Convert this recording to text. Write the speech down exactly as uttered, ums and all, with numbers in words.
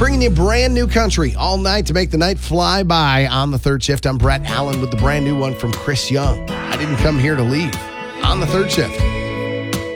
Bringing you brand new country all night to make the night fly by on the third shift. I'm Brett Allen with the brand new one from Chris Young. I didn't come here to leave on the third shift.